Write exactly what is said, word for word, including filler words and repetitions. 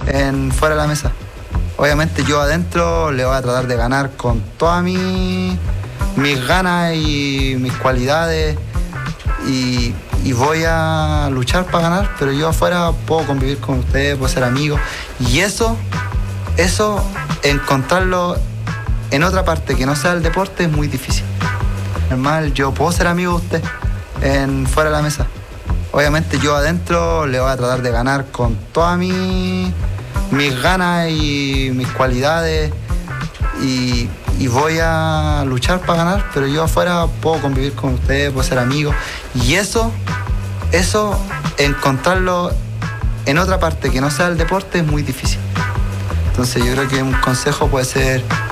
en fuera de la mesa. Obviamente yo adentro le voy a tratar de ganar con todas mi, mis ganas y mis cualidades y, y voy a luchar para ganar, pero yo afuera puedo convivir con ustedes, puedo ser amigo y eso, eso encontrarlo en otra parte que no sea el deporte es muy difícil. Normal, yo puedo ser amigo de usted en fuera de la mesa. Obviamente yo adentro le voy a tratar de ganar con todas mi, mis ganas y mis cualidades y, y voy a luchar para ganar, pero yo afuera puedo convivir con ustedes, puedo ser amigo y eso, eso encontrarlo en otra parte que no sea el deporte es muy difícil. Entonces yo creo que un consejo puede ser